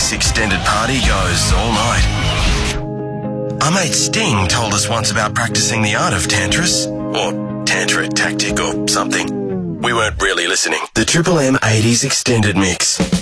80s extended party goes all night. Our mate Sting told us once about practicing the art of Tantris, or Tantra tactic or something. We weren't really listening. The Triple M 80s extended mix.